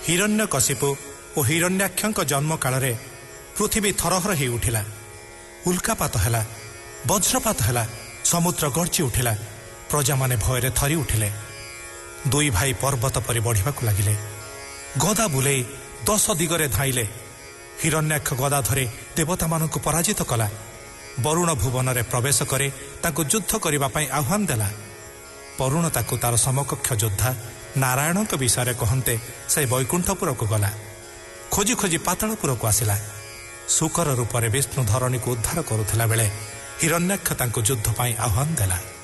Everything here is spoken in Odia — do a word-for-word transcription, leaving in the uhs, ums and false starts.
ହିରଣ୍ୟକଶିପୁ ଓ ହିରଣ୍ୟାକ୍ଷଙ୍କ ଜନ୍ମ କାଳରେ ପୃଥିବୀ ଥରହର ହେଇ ଉଠିଲା। ଉଲ୍କାପାତ ହେଲା, ବଜ୍ରପାତ ହେଲା, ସମୁଦ୍ର ଗର୍ଜି ଉଠିଲା। ପ୍ରଜାମାନେ ଭୟରେ ଥରି ଉଠିଲେ। ଦୁଇ ଭାଇ ପର୍ବତ ପରି ବଢ଼ିବାକୁ ଲାଗିଲେ। ଗଦା ବୁଲେଇ ଦଶ ଦିଗରେ ଧାଇଁଲେ। ହିରଣ୍ୟାକ୍ଷ ଗଦା ଧରି ଦେବତାମାନଙ୍କୁ ପରାଜିତ କଲା। ବରୁଣ ଭୁବନରେ ପ୍ରବେଶ କରି ତାଙ୍କୁ ଯୁଦ୍ଧ କରିବା ପାଇଁ ଆହ୍ୱାନ ଦେଲା। ବରୁଣ ତାକୁ ତାର ସମକକ୍ଷ ଯୋଦ୍ଧା ନାରାୟଣଙ୍କ ବିଷୟରେ କହନ୍ତେ ସେ ବୈକୁଣ୍ଠପୁରକୁ ଗଲା। ଖୋଜି ଖୋଜି ପାତାଳପୁରକୁ ଆସିଲା। ଶୁକର ରୂପରେ ବିଷ୍ଣୁ ଧରଣୀକୁ ଉଦ୍ଧାର କରୁଥିଲା ବେଳେ ହିରଣ୍ୟାକ୍ଷ ତାଙ୍କୁ ଯୁଦ୍ଧ ପାଇଁ ଆହ୍ୱାନ ଦେଲା।